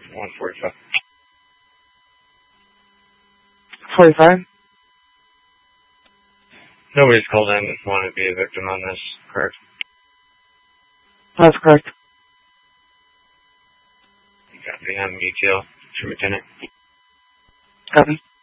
145. 45? Nobody's called in that wanted to be a victim on this, correct? That's correct. Copy. I'm detail. Lieutenant. Copy.